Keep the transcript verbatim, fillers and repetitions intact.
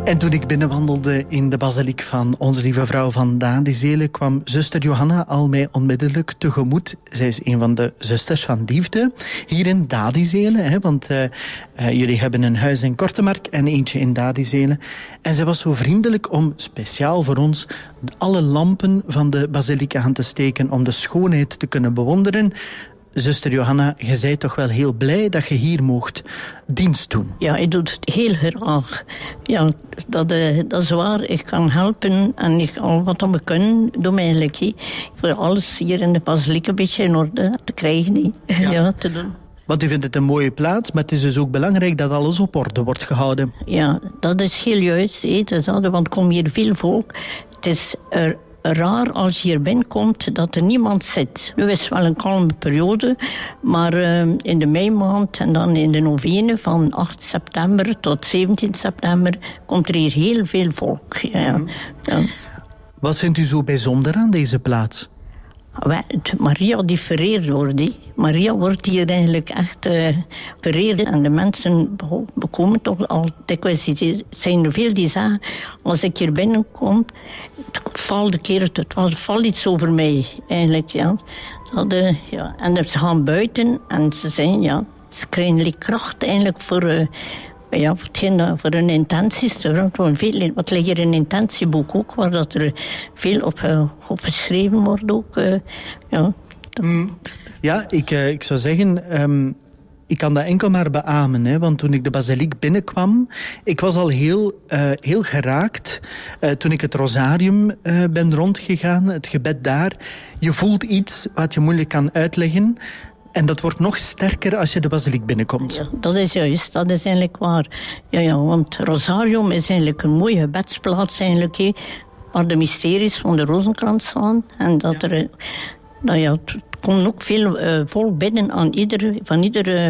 En toen ik binnenwandelde in de basiliek van Onze Lieve Vrouw van Dadizelen, kwam zuster Johanna al mij onmiddellijk tegemoet. Zij is een van de zusters van liefde hier in Dadizelen, hè, want uh, uh, jullie hebben een huis in Kortemark en eentje in Dadizelen. En zij was zo vriendelijk om speciaal voor ons alle lampen van de basiliek aan te steken om de schoonheid te kunnen bewonderen. Zuster Johanna, je zei toch wel heel blij dat je hier mocht dienst doen? Ja, ik doe het heel graag. Ja, dat, uh, dat is waar. Ik kan helpen en ik, al wat we kunnen, doen we eigenlijk. He. Voor alles hier in de basiliek een beetje in orde te krijgen. Ja. Ja, te doen. Want u vindt het een mooie plaats, maar het is dus ook belangrijk dat alles op orde wordt gehouden. Ja, dat is heel juist. He, want er komt hier veel volk. Het is er raar als je hier binnenkomt dat er niemand zit. Nu is het wel een kalme periode, maar uh, in de meimaand en dan in de novene van acht september tot zeventien september komt er hier heel veel volk. Ja. Mm. Ja. Wat vindt u zo bijzonder aan deze plaats? Maria die vereerd wordt. Die. Maria wordt hier eigenlijk echt uh, vereerd. En de mensen komen toch al dikwijls. Er zijn er veel die zeggen, als ik hier binnenkom, het valt een keer, het valt iets over mij. Eigenlijk, ja. Dat, uh, ja. En ze gaan buiten en ze zijn, ja, ze krijgen kracht eigenlijk voor... Uh, Ja, voor, hetgeen, voor hun intenties. Er veel, wat ligt hier in een intentieboek ook, waar dat er veel op, uh, op geschreven wordt ook. Uh, ja, mm. ja ik, uh, ik zou zeggen... Um, ik kan dat enkel maar beamen, hè, want toen ik de basiliek binnenkwam, ik was al heel, uh, heel geraakt. Uh, toen ik het rosarium uh, ben rondgegaan, het gebed daar. Je voelt iets wat je moeilijk kan uitleggen. En dat wordt nog sterker als je de basiliek binnenkomt. Ja, dat is juist, dat is eigenlijk waar. Ja, ja, want Rosarium is eigenlijk een mooie gebedsplaats eigenlijk, he, waar de mysteries van de rozenkrans staan. En dat ja. er, nou ja, het komt ook veel uh, volk binnen aan iedere, van iedere